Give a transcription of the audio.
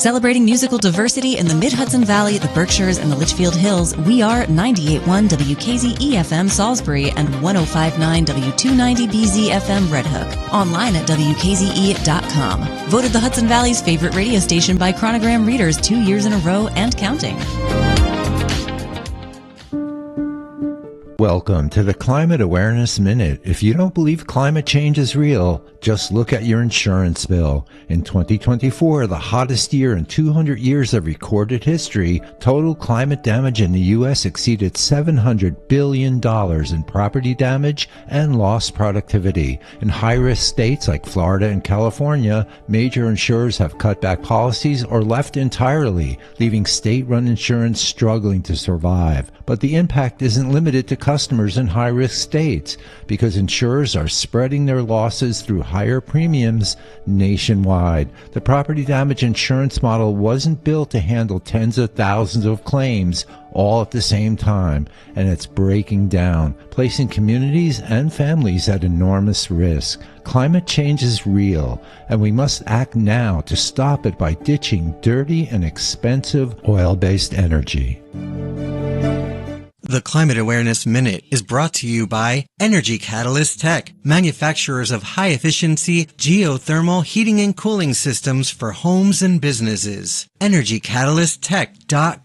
Celebrating musical diversity in the Mid-Hudson Valley, the Berkshires, and the Litchfield Hills, we are 98.1 WKZE-FM Salisbury and 105.9 W290BZ-FM Red Hook. Online at WKZE.com. Voted the Hudson Valley's favorite radio station by Chronogram readers 2 years in a row and counting. Welcome to the Climate Awareness Minute. If you don't believe climate change is real, just look at your insurance bill. In 2024, the hottest year in 200 years of recorded history, total climate damage in the U.S. exceeded $700 billion in property damage and lost productivity. In high-risk states like Florida and California, major insurers have cut back policies or left entirely, leaving state-run insurance struggling to survive. But the impact isn't limited to customers in high-risk states, because insurers are spreading their losses through higher premiums nationwide. The property damage insurance model wasn't built to handle tens of thousands of claims all at the same time, and it's breaking down, placing communities and families at enormous risk. Climate change is real, and we must act now to stop it by ditching dirty and expensive oil-based energy. The Climate Awareness Minute is brought to you by Energy Catalyst Tech, manufacturers of high-efficiency geothermal heating and cooling systems for homes and businesses. EnergyCatalystTech.com